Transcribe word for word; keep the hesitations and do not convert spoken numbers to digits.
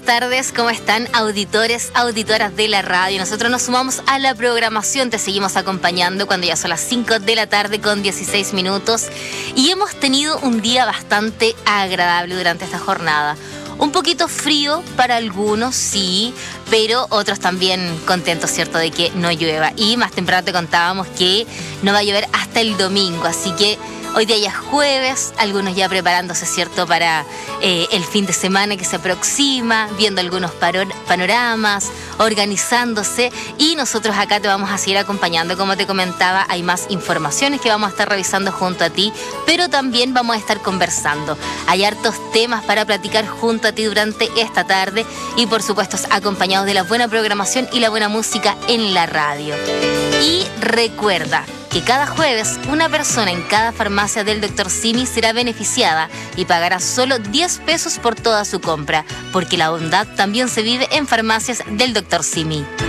tardes, ¿cómo están auditores, auditoras de la radio? Nosotros nos sumamos a la programación, te seguimos acompañando cuando ya son las cinco de la tarde con dieciséis minutos y hemos tenido un día bastante agradable durante esta jornada. Un poquito frío para algunos, sí, pero otros también contentos, ¿cierto?, de que no llueva. Y más temprano te contábamos que no va a llover hasta el domingo, así que hoy día ya es jueves, algunos ya preparándose, ¿cierto?, para eh, el fin de semana que se aproxima, viendo algunos panoramas, organizándose, y nosotros acá te vamos a seguir acompañando. Como te comentaba, hay más informaciones que vamos a estar revisando junto a ti, pero también vamos a estar conversando. Hay hartos temas para platicar junto a ti durante esta tarde y por supuesto acompañados de la buena programación y la buena música en la radio. Y recuerda que cada jueves una persona en cada farmacia del doctor Simi será beneficiada y pagará solo diez pesos por toda su compra, porque la bondad también se vive en farmacias del doctor Simi.